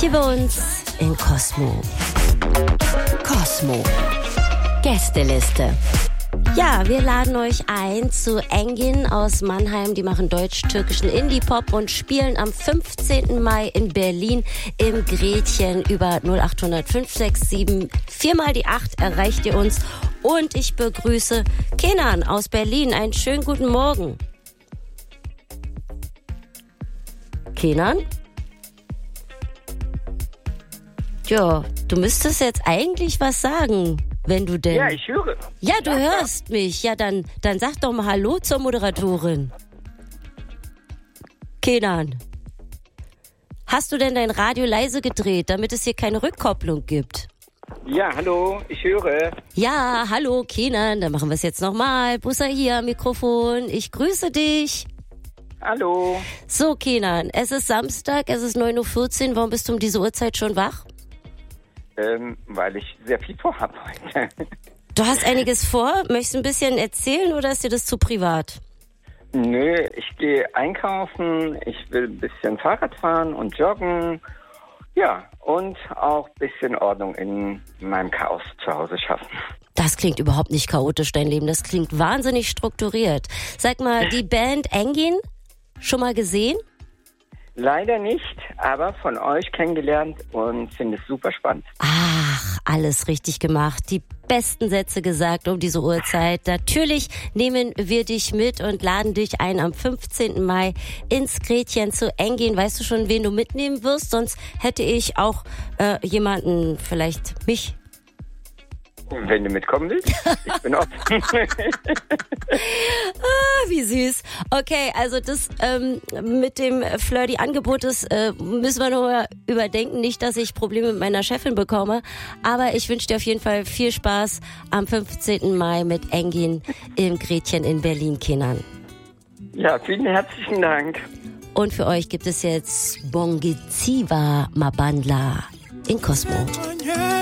Hier bei uns in Cosmo. Cosmo. Gästeliste. Ja, wir laden euch ein zu Engin aus Mannheim. Die machen deutsch-türkischen Indie-Pop und spielen am 15. Mai in Berlin im Gretchen über 0800 567 4 mal die 8 erreicht ihr uns. Und ich begrüße Kenan aus Berlin. Einen schönen guten Morgen. Kenan? Ja, du müsstest jetzt eigentlich was sagen, wenn du denn... Ja, ich höre. Ja, du hörst mich. Ja, dann sag doch mal Hallo zur Moderatorin. Kenan, hast du denn dein Radio leise gedreht, damit es hier keine Rückkopplung gibt? Ja, hallo, ich höre. Ja, hallo Kenan, dann machen wir es jetzt nochmal. Bussa hier am Mikrofon, ich grüße dich. Hallo. So Kenan, es ist Samstag, es ist 9.14 Uhr, warum bist du um diese Uhrzeit schon wach? Weil ich sehr viel vorhabe heute. Du hast einiges vor, möchtest du ein bisschen erzählen oder ist dir das zu privat? Nö, ich gehe einkaufen, ich will ein bisschen Fahrrad fahren und joggen. Ja, und auch ein bisschen Ordnung in meinem Chaos zu Hause schaffen. Das klingt überhaupt nicht chaotisch, dein Leben. Das klingt wahnsinnig strukturiert. Sag mal, die Band Engin, schon mal gesehen? Leider nicht, aber von euch kennengelernt und finde es super spannend. Ach, alles richtig gemacht. Die besten Sätze gesagt um diese Uhrzeit. Natürlich nehmen wir dich mit und laden dich ein am 15. Mai ins Gretchen zu Engin. Weißt du schon, wen du mitnehmen wirst? Sonst hätte ich auch jemanden, vielleicht mich. Wenn du mitkommen willst, ich bin offen. Wie süß. Okay, also das mit dem Flirty-Angebot, das müssen wir nur überdenken. Nicht, dass ich Probleme mit meiner Chefin bekomme, aber ich wünsche dir auf jeden Fall viel Spaß am 15. Mai mit Engin im Gretchen in Berlin, Kenan. Ja, vielen herzlichen Dank. Und für euch gibt es jetzt Bongiziva Mabandla in Cosmo.